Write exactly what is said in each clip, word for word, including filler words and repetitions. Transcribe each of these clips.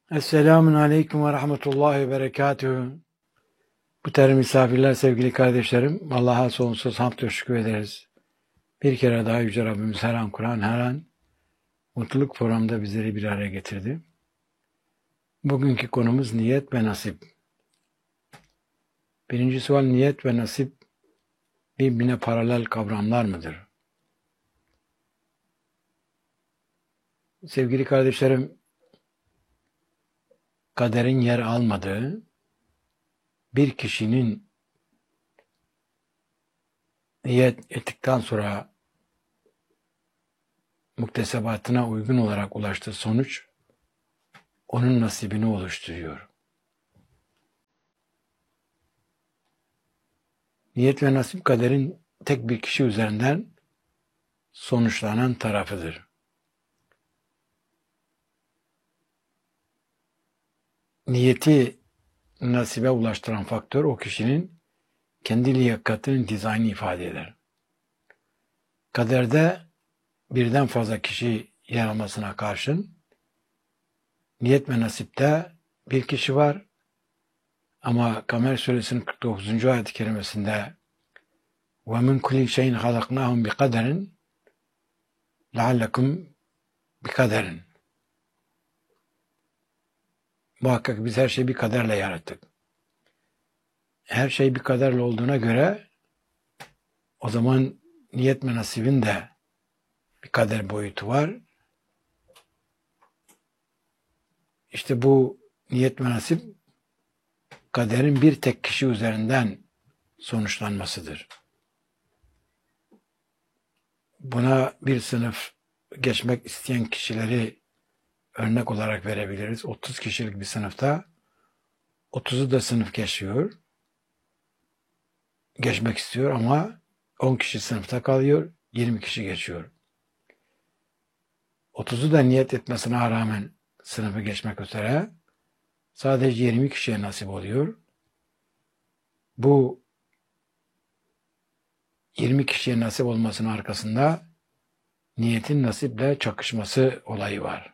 Esselamun Aleyküm ve Rahmetullahi ve Berekatühü. Muhterem misafirler, sevgili kardeşlerim, Allah'a sonsuz hamd ve şükür ederiz. Bir kere daha Yüce Rabbimiz her an Kur'an, her an mutluluk programında bizleri bir araya getirdi. Bugünkü konumuz niyet ve nasip. Birinci sual, niyet ve nasip birbirine paralel kavramlar mıdır? Sevgili kardeşlerim, kaderin yer almadığı, bir kişinin niyet ettikten sonra muktesebatına uygun olarak ulaştığı sonuç onun nasibini oluşturuyor. Niyet ve nasip kaderin tek bir kişi üzerinden sonuçlanan tarafıdır. Niyeti nasibe ulaştıran faktör o kişinin kendi liyakatının dizaynını ifade eder. Kaderde birden fazla kişi yer almasına karşın niyet ve nasipte bir kişi var ama Kamer Suresinin kırk dokuzuncu ayet-i kerimesinde وَمِنْ كُلِّ شَيْءٍ خَلَقْنَاهُمْ بِقَدَرٍ لَعَلَّكُمْ بِقَدَرٍ Muhakkak biz her şeyi bir kaderle yarattık. Her şey bir kaderle olduğuna göre o zaman niyet ve nasibin de bir kader boyutu var. İşte bu niyet ve nasip kaderin bir tek kişi üzerinden sonuçlanmasıdır. Buna bir sınıf geçmek isteyen kişileri örnek olarak verebiliriz. otuz kişilik bir sınıfta otuzu da sınıf geçiyor. Geçmek istiyor ama on kişi sınıfta kalıyor, yirmi kişi geçiyor. otuzu da niyet etmesine rağmen sınıfı geçmek üzere sadece yirmi kişiye nasip oluyor. Bu yirmi kişiye nasip olmasının arkasında niyetin nasiple çakışması olayı var.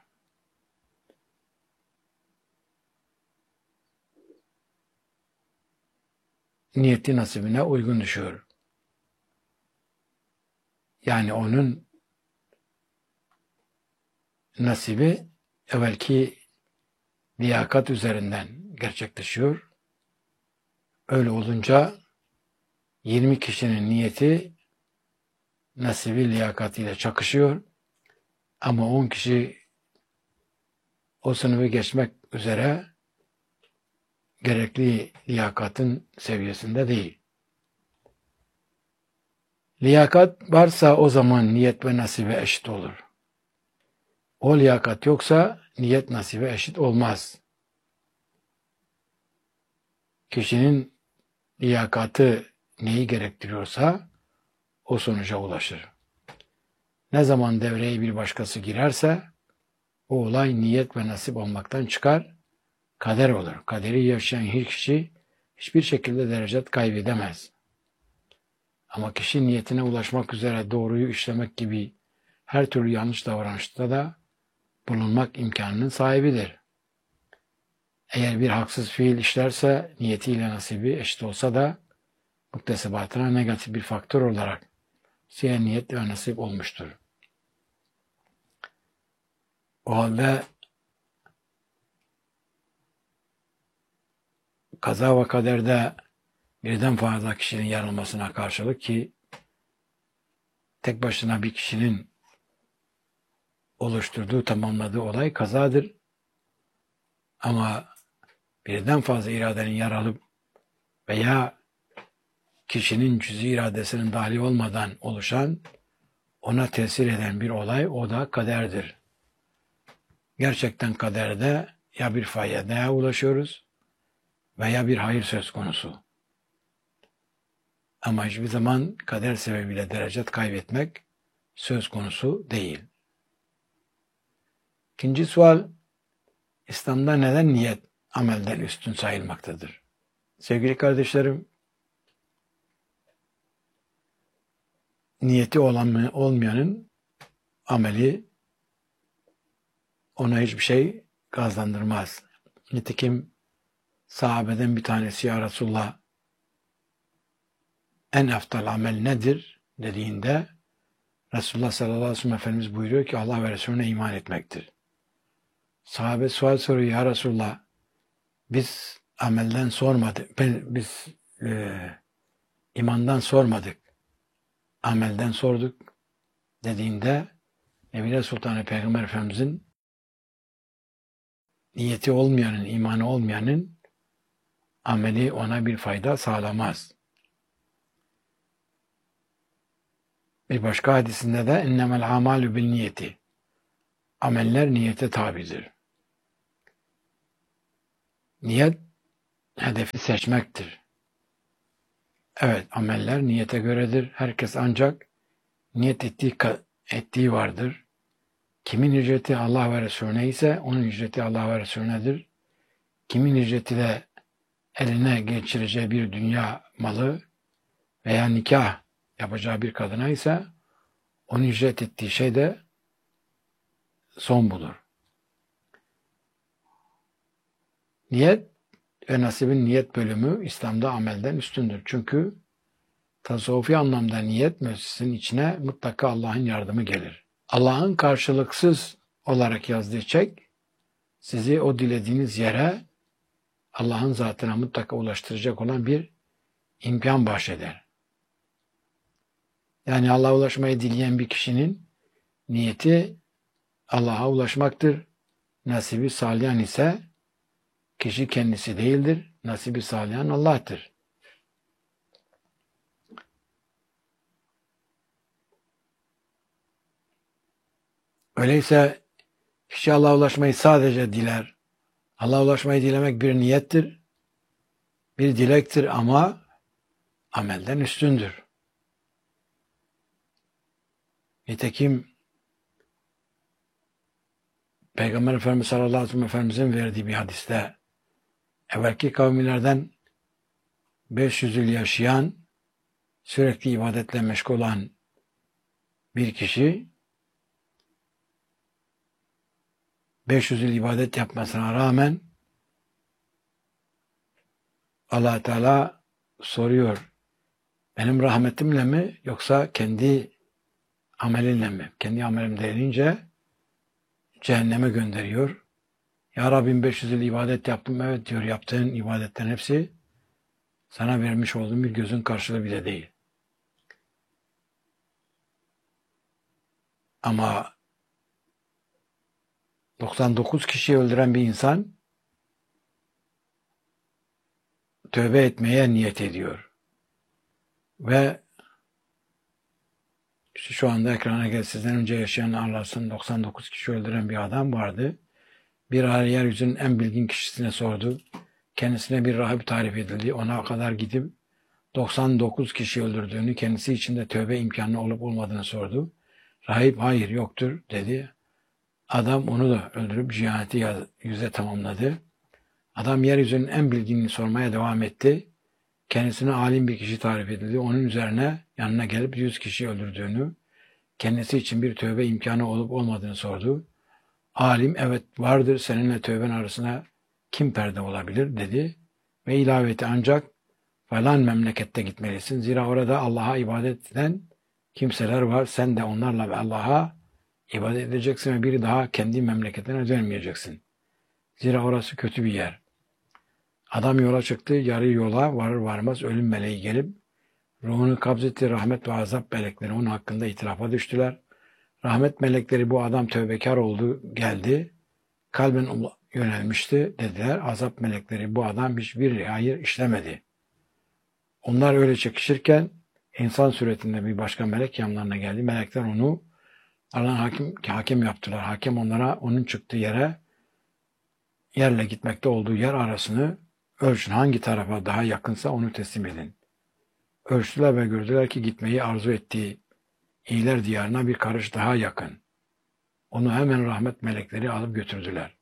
Niyeti nasibine uygun düşüyor. Yani onun nasibi evvelki liyakat üzerinden gerçekleşiyor. Öyle olunca yirmi kişinin niyeti nasibi liyakatiyle çakışıyor. Ama on kişi o sınıfı geçmek üzere gerekli liyakatın seviyesinde değil. Liyakat varsa o zaman niyet ve nasibe eşit olur. O liyakat yoksa niyet nasibe eşit olmaz. Kişinin liyakatı neyi gerektiriyorsa o sonuca ulaşır. Ne zaman devreye bir başkası girerse o olay niyet ve nasip olmaktan çıkar, kader olur. Kaderi yaşayan hiç kişi hiçbir şekilde derecet kaybedemez. Ama kişi niyetine ulaşmak üzere doğruyu işlemek gibi her türlü yanlış davranışta da bulunmak imkanının sahibidir. Eğer bir haksız fiil işlerse niyetiyle nasibi eşit olsa da muktesebatına negatif bir faktör olarak siyah niyet ve nasip olmuştur. O halde kaza ve kaderde birden fazla kişinin yer almasına karşılık ki tek başına bir kişinin oluşturduğu, tamamladığı olay kazadır. Ama birden fazla iradenin yer alıp veya kişinin cüz'i iradesinin dahili olmadan oluşan, ona tesir eden bir olay, o da kaderdir. Gerçekten kaderde ya bir faydaya ulaşıyoruz veya bir hayır söz konusu. Ama hiçbir zaman kader sebebiyle derecet kaybetmek söz konusu değil. İkinci sual, İslam'da neden niyet amelden üstün sayılmaktadır? Sevgili kardeşlerim, niyeti olan mı, olmayanın ameli ona hiçbir şey kazandırmaz. Nitekim sahabeden bir tanesi ya Resulullah en eftal amel nedir dediğinde Resulullah sallallahu aleyhi ve sellem Efendimiz buyuruyor ki Allah ve Resulüne iman etmektir. Sahabe sual soruyor ya Resulullah biz amelden sormadık. Ben, biz e, imandan sormadık. Amelden sorduk dediğinde Emine Sultanı Peygamber Efendimizin niyeti olmayanın, imanı olmayanın ameli ona bir fayda sağlamaz. Bir başka hadisinde de innemel amalü bin niyeti. Ameller niyete tabidir. Niyet hedefi seçmektir. Evet, ameller niyete göredir. Herkes ancak niyet ettiği, ettiği vardır. Kimin ücreti Allah ve Resulüne ise onun ücreti Allah ve Resulünedir. Kimin ücreti de eline geçireceği bir dünya malı veya nikah yapacağı bir kadına ise onun ücret ettiği şey de son budur. Niyet ve nasibin niyet bölümü İslam'da amelden üstündür. Çünkü tasavvufi anlamda niyet müessesinin içine mutlaka Allah'ın yardımı gelir. Allah'ın karşılıksız olarak yazdığı çek sizi o dilediğiniz yere Allah'ın zatına mutlaka ulaştıracak olan bir imkan bahşeder. Yani Allah'a ulaşmayı dileyen bir kişinin niyeti Allah'a ulaşmaktır. Nasibi sağlayan ise kişi kendisi değildir. Nasibi sağlayan Allah'tır. Öyleyse kişi Allah'a ulaşmayı sadece diler. Allah'a ulaşmayı dilemek bir niyettir, bir dilektir ama amelden üstündür. Nitekim Peygamber Efendimiz sallallahu aleyhi ve sellem Efendimizin verdiği bir hadiste evvelki kavimlerden beş yüz yıl yaşayan, sürekli ibadetle meşgul olan bir kişi beş yüz yıl ibadet yapmasına rağmen Allah Teala soruyor, benim rahmetimle mi yoksa kendi amelinle mi? Kendi amelim denince cehenneme gönderiyor. Ya Rabbim beş yüz yıl ibadet yaptım. Evet diyor, yaptığın ibadetlerin hepsi sana vermiş olduğum bir gözün karşılığı bile değil. Ama doksan dokuz kişiyi öldüren bir insan tövbe etmeye niyet ediyor. Ve işte şu anda ekrana gel, sizden önce yaşayan anlarsın, doksan dokuz kişi öldüren bir adam vardı. Bir ara yeryüzünün en bilgin kişisine sordu. Kendisine bir rahip tarif edildi. Ona kadar gidip doksan dokuz kişi öldürdüğünü, kendisi için de tövbe imkanı olup olmadığını sordu. Rahip hayır yoktur dedi. Adam onu da öldürüp cihaneti yüze tamamladı. Adam yeryüzünün en bilginini sormaya devam etti. Kendisine alim bir kişi tarif edildi. Onun üzerine yanına gelip yüz kişi öldürdüğünü, kendisi için bir tövbe imkanı olup olmadığını sordu. Alim evet vardır, seninle tövben arasına kim perde olabilir dedi. Ve ilave etti, ancak falan memlekette gitmelisin. Zira orada Allah'a ibadet eden kimseler var. Sen de onlarla ve Allah'a ibadet edeceksin ve bir daha kendi memleketine dönmeyeceksin. Zira orası kötü bir yer. Adam yola çıktı. Yarı yola varır varmaz ölüm meleği gelip ruhunu kabzetti. Rahmet ve azap melekleri onun hakkında itirafa düştüler. Rahmet melekleri bu adam tövbekar oldu, geldi. Kalben yönelmişti dediler. Azap melekleri bu adam hiçbir hayır işlemedi. Onlar öyle çekişirken insan suretinde bir başka melek yanlarına geldi. Melekler onu Allah'ın hakim, hakem yaptılar. Hakem onlara onun çıktığı yere, yerle gitmekte olduğu yer arasını ölçün. Hangi tarafa daha yakınsa onu teslim edin. Ölçtüler ve gördüler ki gitmeyi arzu ettiği iyiler diyarına bir karış daha yakın. Onu hemen rahmet melekleri alıp götürdüler.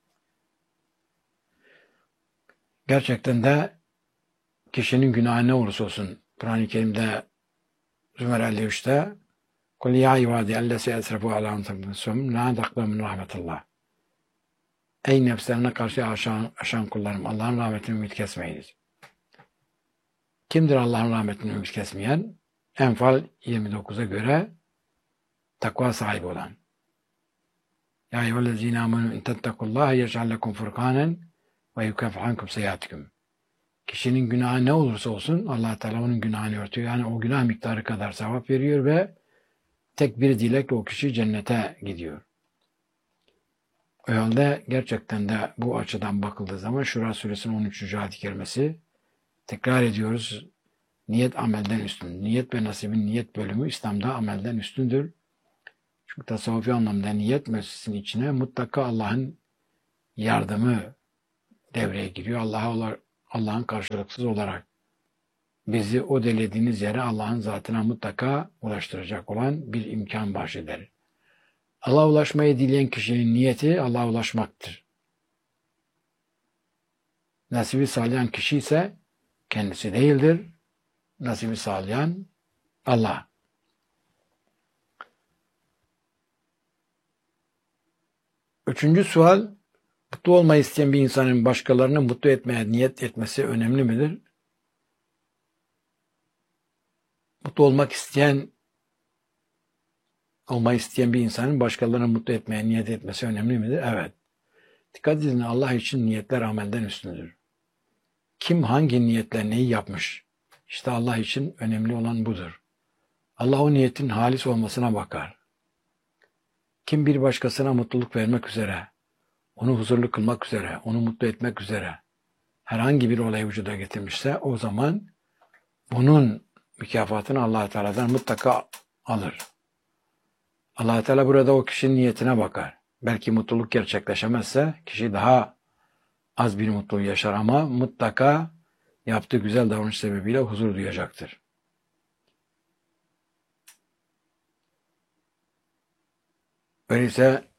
Gerçekten de kişinin günahı ne olursa olsun, Kur'an-ı Kerim'de Zümer elli üçte قُلْ يَا عِبَادِي اَلَّذِينَ أَسْرَفُوا عَلَى أَنفُسِهِمْ لَا تَقْنَطُوا مِنْ رَحْمَةِ اللّٰهِ Ey nefslerine karşı aşan, aşan kullarım, Allah'ın rahmetini ümit kesmeyiniz. Kimdir Allah'ın rahmetini ümit kesmeyen? Enfal yirmi dokuza göre takva sahibi olan. Ya eyyühellezine amenu in tettekullaha yec'al lekum furkanen ve yukeffir ankum seyyiatikum. Kişinin günahı ne olursa olsun Allah Teala onun günahını örtüyor. Yani o günah miktarı kadar sevap veriyor ve tek bir dilekle o kişi cennete gidiyor. O halde gerçekten de bu açıdan bakıldığı zaman Şura suresinin on üçüncü ayet-i kerimesi, tekrar ediyoruz, niyet amelden üstün. Niyet ve nasibin niyet bölümü İslam'da amelden üstündür. Çünkü tasavvufi anlamda niyet müessesinin içine mutlaka Allah'ın yardımı devreye giriyor. Allah'a Allah'ın karşılıksız olarak bizi o dilediğiniz yere Allah'ın zatına mutlaka ulaştıracak olan bir imkan bahşeder. Allah'a ulaşmayı dileyen kişinin niyeti Allah'a ulaşmaktır. Nasibi sağlayan kişi ise kendisi değildir. Nasibi sağlayan Allah. Üçüncü sual, mutlu olmayı isteyen bir insanın başkalarını mutlu etmeye niyet etmesi önemli midir? Mutlu olmak isteyen, olmayı isteyen bir insanın başkalarını mutlu etmeye niyet etmesi önemli midir? Evet. Dikkat edin, Allah için niyetler amelden üstündür. Kim hangi niyetle neyi yapmış? İşte Allah için önemli olan budur. Allah o niyetin halis olmasına bakar. Kim bir başkasına mutluluk vermek üzere, onu huzurlu kılmak üzere, onu mutlu etmek üzere herhangi bir olayı vücuda getirmişse o zaman bunun mükafatını Allah Teala'dan mutlaka alır. Allah Teala burada o kişinin niyetine bakar. Belki mutluluk gerçekleşemezse kişi daha az bir mutluluğu yaşar ama mutlaka yaptığı güzel davranış sebebiyle huzur duyacaktır. Öyleyse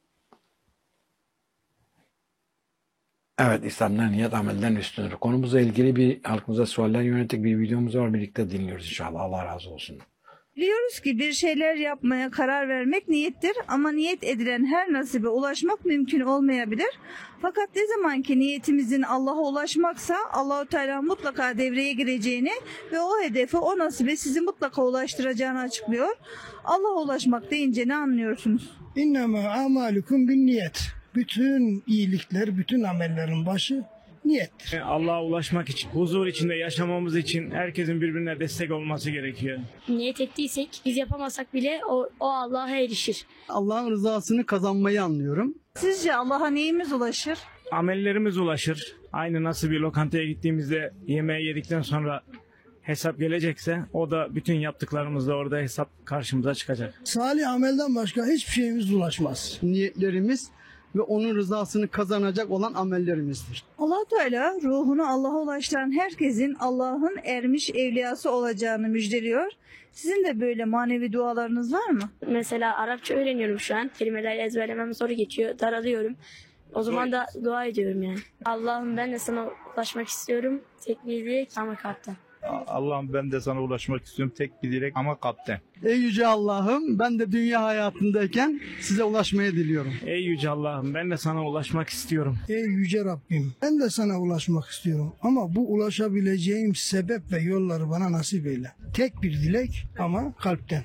evet, İslam'dan niyet amelden üstündür. Konumuzla ilgili bir halkımıza sualler yönelik bir videomuz var. Birlikte dinliyoruz inşallah. Allah razı olsun. Biliyoruz ki bir şeyler yapmaya karar vermek niyettir ama niyet edilen her nasibe ulaşmak mümkün olmayabilir. Fakat ne zaman ki niyetimizin Allah'a ulaşmaksa Allahu Teala mutlaka devreye gireceğini ve o hedefe, o nasibe sizi mutlaka ulaştıracağını açıklıyor. Allah'a ulaşmak deyince ne anlıyorsunuz? İnnemâ amâlukum bin niyet. Bütün iyilikler, bütün amellerin başı niyettir. Allah'a ulaşmak için, huzur içinde yaşamamız için herkesin birbirine destek olması gerekiyor. Niyet ettiysek biz yapamasak bile o, o Allah'a erişir. Allah'ın rızasını kazanmayı anlıyorum. Sizce Allah'a neyimiz ulaşır? Amellerimiz ulaşır. Aynı nasıl bir lokantaya gittiğimizde yemeği yedikten sonra hesap gelecekse o da bütün yaptıklarımızda orada hesap karşımıza çıkacak. Salih amelden başka hiçbir şeyimiz ulaşmaz. Niyetlerimiz ve onun rızasını kazanacak olan amellerimizdir. Allah Teala ruhunu Allah'a ulaştıran herkesin Allah'ın ermiş evliyası olacağını müjdeliyor. Sizin de böyle manevi dualarınız var mı? Mesela Arapça öğreniyorum şu an. Kelimeler ezberlemem zor geçiyor. Daralıyorum. O zaman da dua ediyorum yani. Allah'ım ben de sana ulaşmak istiyorum. Tek bir dilek ama kalpten. Allah'ım ben de sana ulaşmak istiyorum. Tek bir dilek ama kalpten. Ey Yüce Allah'ım, ben de dünya hayatındayken size ulaşmayı diliyorum. Ey Yüce Allah'ım ben de sana ulaşmak istiyorum. Ey Yüce Rabbim, ben de sana ulaşmak istiyorum. Ama bu ulaşabileceğim sebep ve yolları bana nasip eyle. Tek bir dilek ama kalpten.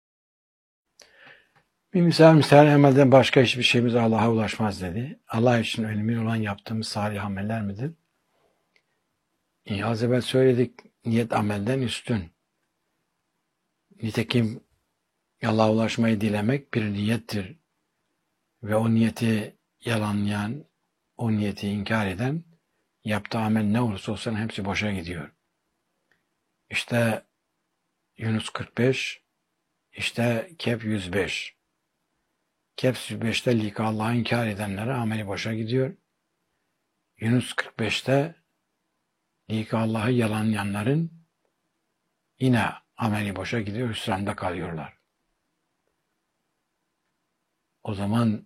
Bir misal misal emelden başka hiçbir şeyimiz Allah'a ulaşmaz dedi. Allah için önemli olan yaptığımız salih ameller midir? Az evvel söyledik, niyet amelden üstün. Nitekim Allah'a ulaşmayı dilemek bir niyettir. Ve o niyeti yalanlayan, o niyeti inkar eden, yaptığı amel ne olursa olsun hepsi boşa gidiyor. İşte Yunus kırk beş, işte Kehf yüz beş. Kehf yüz beşte lika Allah'ı inkar edenlere ameli boşa gidiyor. Yunus kırk beşte lika Allah'ı yalanlayanların yine ameli boşa gidiyor, hüsranda kalıyorlar. O zaman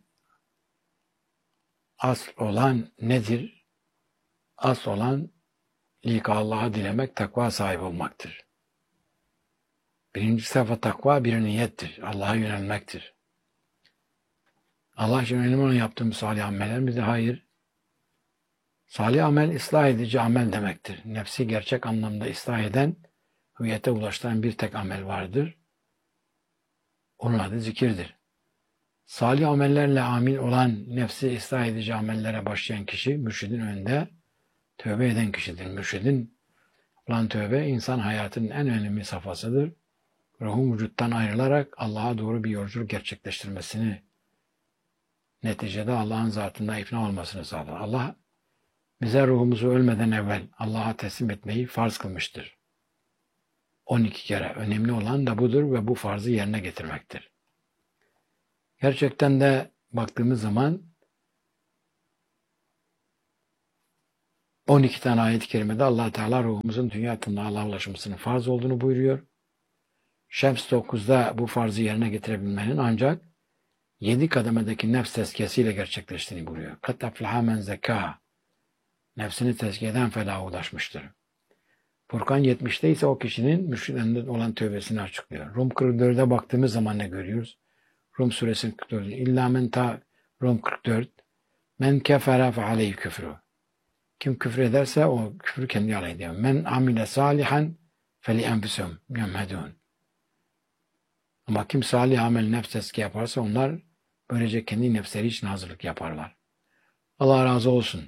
asıl olan nedir? Asıl olan lika Allah'ı dilemek, takva sahibi olmaktır. Birinci sefa takva bir niyettir. Allah'a yönelmektir. Allah için önemli olan yaptığımız salih ameller mi de? Hayır. Salih amel ıslah edici amel demektir. Nefsi gerçek anlamda ıslah eden, hüviyete ulaştıran bir tek amel vardır. Onun adı zikirdir. Salih amellerle amil olan nefsi ıslah edici amellere başlayan kişi mürşidin önünde tövbe eden kişidir. Mürşidin olan tövbe insan hayatının en önemli safhasıdır. Ruhun vücuttan ayrılarak Allah'a doğru bir yolculuk gerçekleştirmesini, neticede Allah'ın zatında ifna olmasını sağlar. Allah bize ruhumuzu ölmeden evvel Allah'a teslim etmeyi farz kılmıştır. on iki kere. Önemli olan da budur ve bu farzı yerine getirmektir. Gerçekten de baktığımız zaman on iki tane ayet-i kerimede Allah Teala ruhumuzun dünya hayatında Allah'a ulaşmasının farz olduğunu buyuruyor. Şems dokuzda bu farzı yerine getirebilmenin ancak yedi kademedeki nefs tezkiyesiyle gerçekleştiğini buyuruyor. Kat aflaha men zekâha. Nefsini tezkiye eden felaha ulaşmıştır. Furkan yetmişte ise o kişinin mürşidinde olan tövbesini açıklıyor. Rum kırk dörde baktığımız zaman ne görüyoruz? Rum suresinin kırk dördü. İlla men ta Rum kırk dört. Men kefere fe aleyhi küfrü. Kim küfür ederse o küfrü kendi aleyhine. Men amile salihan fe li enfusum yemhedun. Ama kim salih amel nefs tezkiye yaparsa onlar böylece kendi nefsleri için hazırlık yaparlar. Allah razı olsun.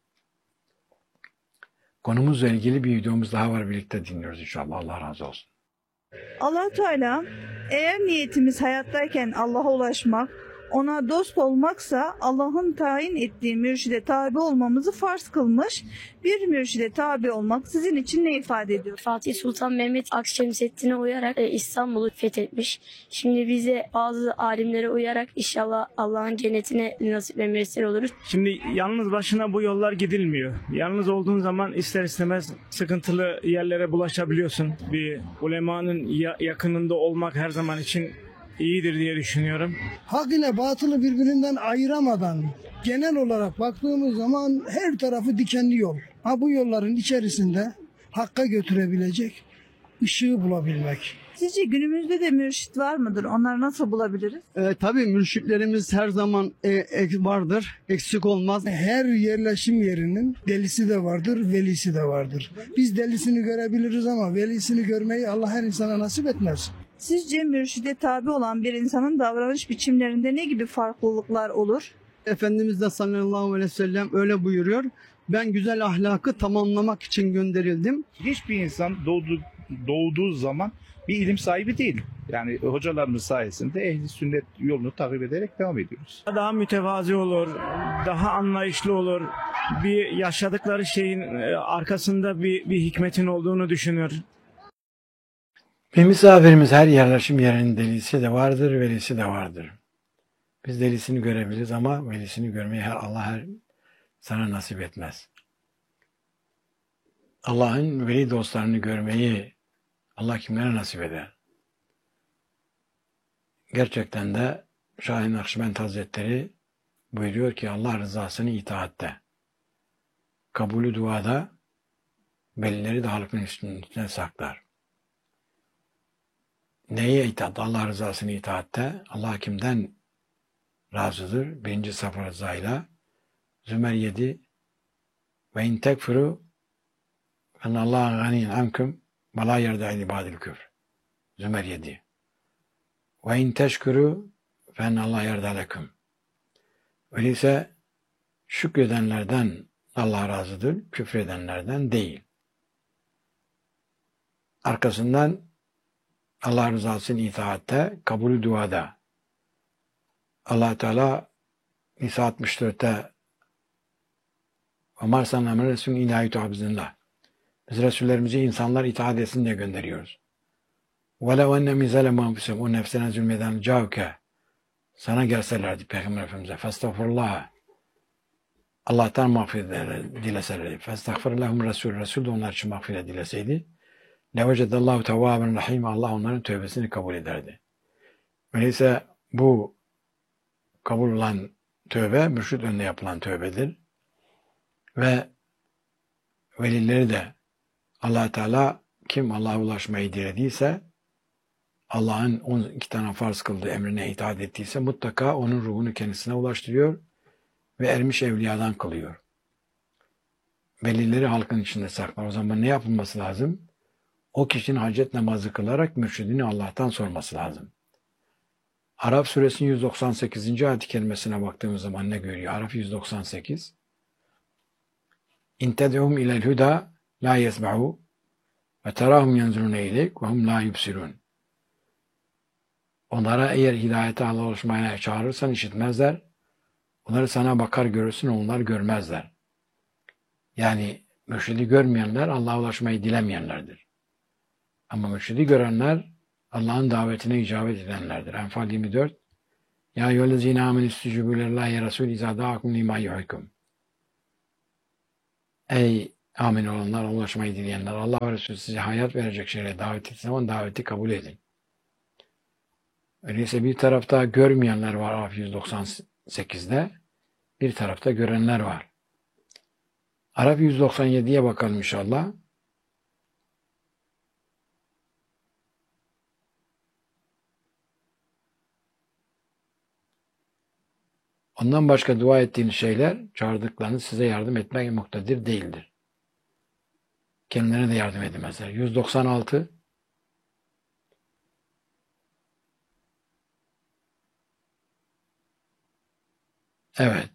Konumuzla ilgili bir videomuz daha var, birlikte dinliyoruz inşallah. Allah razı olsun. Allah Teala eğer niyetimiz hayattayken Allah'a ulaşmak, ona dost olmaksa Allah'ın tayin ettiği mürşide tabi olmamızı farz kılmış. Bir mürşide tabi olmak sizin için ne ifade ediyor? Fatih Sultan Mehmet Akşemseddin'e uyarak e, İstanbul'u fethetmiş. Şimdi bize bazı alimlere uyarak inşallah Allah'ın cennetine nasip ve müyesser oluruz. Şimdi yalnız başına bu yollar gidilmiyor. Yalnız olduğun zaman ister istemez sıkıntılı yerlere bulaşabiliyorsun. Bir ulemanın ya- yakınında olmak her zaman için iyidir diye düşünüyorum. Hak ile batılı birbirinden ayıramadan genel olarak baktığımız zaman her tarafı dikenli yol. Ha bu yolların içerisinde hakka götürebilecek ışığı bulabilmek. Sizce günümüzde de mürşit var mıdır? Onları nasıl bulabiliriz? E, tabii mürşitlerimiz her zaman e, ek- vardır, eksik olmaz. Her yerleşim yerinin delisi de vardır, velisi de vardır. Biz delisini görebiliriz ama velisini görmeyi Allah her insana nasip etmez. Sizce mürşide tabi olan bir insanın davranış biçimlerinde ne gibi farklılıklar olur? Efendimiz de sallallahu aleyhi ve sellem öyle buyuruyor. Ben güzel ahlakı tamamlamak için gönderildim. Hiçbir insan doğdu, doğduğu zaman bir ilim sahibi değil. Yani hocalarımız sayesinde ehli sünnet yolunu takip ederek devam ediyoruz. Daha mütevazi olur, daha anlayışlı olur. Bir yaşadıkları şeyin e, arkasında bir, bir hikmetin olduğunu düşünür. Bir misafirimiz her yerleşim yerinin delisi de vardır, velisi de vardır. Biz delisini görebiliriz ama velisini görmeyi her Allah her sana nasip etmez. Allah'ın veli dostlarını görmeyi Allah kimlere nasip eder? Gerçekten de Şahin Nakşibend Hazretleri buyuruyor ki Allah rızasını itaatte, kabulü duada, velileri de halkın üstüne saklar. Neye itaat? Allah rızasını itaatte. Allah kimden razıdır? Birinci safa rızayla. Zümer yedi. Ve in tekfuru en Allah'ın ganiyin ankum ve la yerda ibadil küfr. Zümer yedi. Ve in teşkuru fe en Allah yerda lekum. Öyleyse şükredenlerden Allah razıdır, küfredenlerden değil. Arkasından Allah rızasını itaatte, kabulü duada. Allah Teala Nisa altmış dörtte Ömer sallallahu Resulü ilahi tuhabizillah. Biz Resullerimizi insanlar itaat etsin diye gönderiyoruz. وَلَوْ اَنَّ مِزَلَ مَنْفُسَمْ O nefsine zulmeden cavke sana gelselerdi Peygamber Efendimiz'e فَاسْتَغْفِرُllّٰهَ Allah'tan mağfiret dileselerdi. فَاسْتَغْفِرُ لَهُمْ Resul Resul de onlar için mağfiret dileseydi. Nevecedallahu tevvaben rahim. Allah onların tövbesini kabul ederdi. Öyleyse bu kabul olan tövbe mürşid önüne yapılan tövbedir. Ve velileri de Allah Teala kim Allah'a ulaşmayı dilediyse, Allah'ın on iki tane farz kıldığı emrine itaat ettiyse mutlaka onun ruhunu kendisine ulaştırıyor ve ermiş evliyadan kılıyor. velileri halkın içinde saklar. O zaman ne yapılması lazım? O kişinin hacet namazı kılarak mürşidini Allah'tan sorması lazım. Araf suresinin yüz doksan sekizinci ayet-i kerimesine baktığımız zaman ne görüyor? Araf yüz doksan sekiz. İn ted'um ilel huda la yesma'u ve terahum yenzurune ileyk ve hum la yubsirun. Onlara eğer hidayete Allah'a ulaşmaya çağırırsan işitmezler. Onları sana bakar görürsün, onlar görmezler. Yani mürşidi görmeyenler Allah'a ulaşmayı dilemeyenlerdir. Ama mürşidi görenler Allah'ın davetine icabet edenlerdir. Enfal yirmi dört. Ya eyyühellezine amenü istecibu lillahi Resul izâ da'akum limâ yuhyikum. Ey amin olanlar, ulaşmayı dileyenler, Allah ve Resulü size hayat verecek şeylere davet ettiği zaman daveti kabul edin. Öyleyse bir tarafta görmeyenler var Araf yüz doksan sekizde, bir tarafta görenler var. Araf yüz doksan yediye bakalım inşallah. Ondan başka dua ettiğiniz şeyler, çağırdıklarınız size yardım etmeye muktedir değildir. Kendilerine de yardım edemezler. yüz doksan altı. Evet.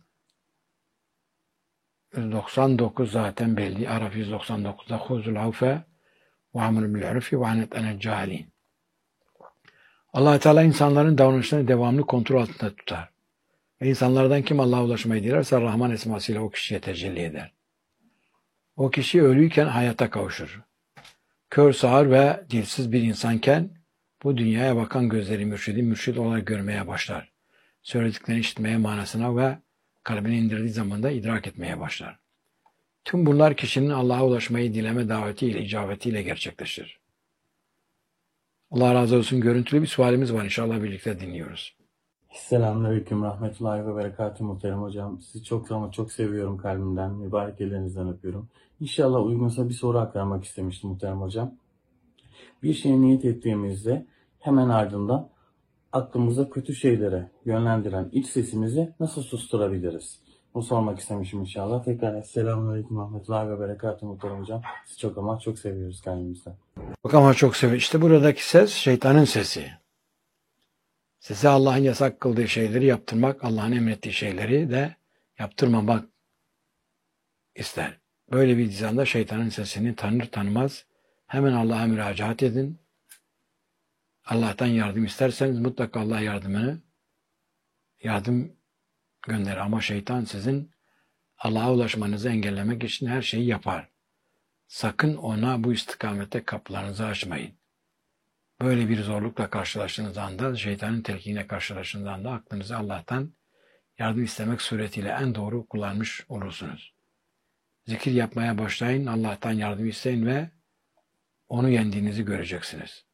yüz doksan dokuz zaten belli. Araf yüz doksan dokuzda huzul avfe ve amru bil urfi ve anet enel cahilin. Allah Teala insanların davranışlarını devamlı kontrol altında tutar. Ve insanlardan kim Allah'a ulaşmayı dilerse Rahman esmasıyla o kişiye tecelli eder. O kişi ölüyken hayata kavuşur. Kör, sağır ve dilsiz bir insanken bu dünyaya bakan gözleri mürşidi mürşid olarak görmeye başlar. Söylediklerini işitmeye manasına ve kalbine indirdiği zaman da idrak etmeye başlar. Tüm bunlar kişinin Allah'a ulaşmayı dileme davetiyle, icabetiyle gerçekleşir. Allah razı olsun. Görüntülü bir sualimiz var. İnşallah birlikte dinliyoruz. Selamünaleyküm, rahmetullahi ve berekatuhu muhterem hocam. Sizi çok ama çok seviyorum kalbimden. Mübarek ellerinizden öpüyorum. İnşallah uygunsa bir soru aktarmak istemiştim muhterem hocam. Bir şeye niyet ettiğimizde hemen ardından aklımıza kötü şeylere yönlendiren iç sesimizi nasıl susturabiliriz? Bunu sormak istemişim inşallah. Tekrar selamünaleyküm, rahmetullahi ve berekatuhu muhterem hocam. Sizi çok ama çok seviyoruz kalbimizden. Bak ama çok seviyorum. İşte buradaki ses şeytanın sesi. Size Allah'ın yasak kıldığı şeyleri yaptırmak, Allah'ın emrettiği şeyleri de yaptırmamak ister. Böyle bir dizanda şeytanın sesini tanır tanımaz hemen Allah'a müracaat edin. Allah'tan yardım isterseniz mutlaka Allah yardımını yardım gönderir. Ama şeytan sizin Allah'a ulaşmanızı engellemek için her şeyi yapar. Sakın ona bu istikamette kapılarınızı açmayın. Böyle bir zorlukla karşılaştığınız anda, şeytanın telkiniyle karşılaştığınız anda aklınızı Allah'tan yardım istemek suretiyle en doğru kullanmış olursunuz. Zikir yapmaya başlayın, Allah'tan yardım isteyin ve onu yendiğinizi göreceksiniz.